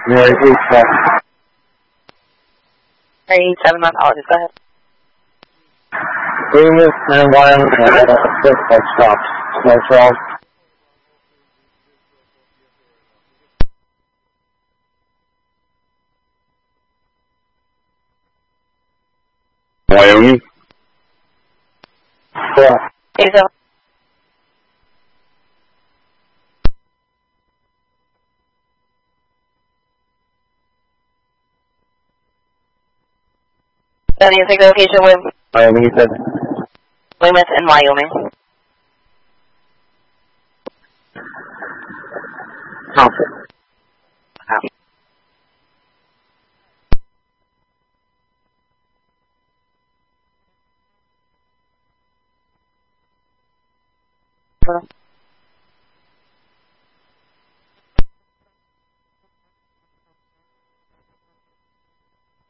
Yeah, 87. 87, my apologies, go ahead. Loomis and Wyoming had a football stops. That's all. Wyoming? Yeah. 87. Then you take the location with Wyoming, you said? Loomis and Wyoming. Thompson.